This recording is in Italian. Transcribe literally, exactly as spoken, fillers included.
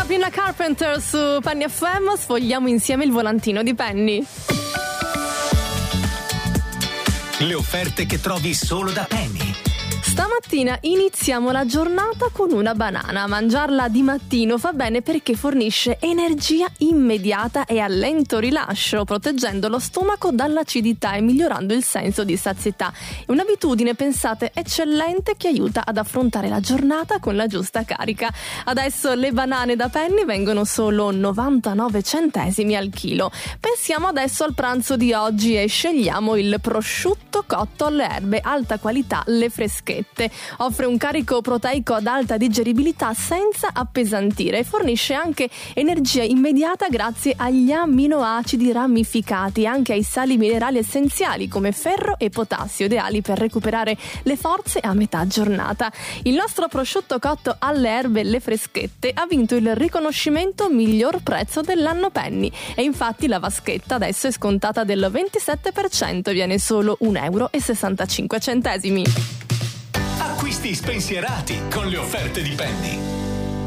Sabrina Carpenter su Penny F M, sfogliamo insieme il volantino di Penny. Le offerte che trovi solo da Penny. Stamattina iniziamo la giornata con una banana. Mangiarla di mattino fa bene perché fornisce energia immediata e a lento rilascio, proteggendo lo stomaco dall'acidità e migliorando il senso di sazietà. È un'abitudine, pensate, eccellente che aiuta ad affrontare la giornata con la giusta carica. Adesso le banane da Penny vengono solo novantanove centesimi al chilo. Pensiamo adesso al pranzo di oggi e scegliamo il prosciutto cotto alle erbe, alta qualità, le freschette. Offre un carico proteico ad alta digeribilità senza appesantire e fornisce anche energia immediata grazie agli amminoacidi ramificati e anche ai sali minerali essenziali come ferro e potassio, ideali per recuperare le forze a metà giornata. Il nostro prosciutto cotto alle erbe, le freschette, ha vinto il riconoscimento miglior prezzo dell'anno Penny e infatti la vaschetta adesso è scontata del ventisette per cento, viene solo un euro e sessantacinque centesimi. Acquisti spensierati con le offerte di Penny.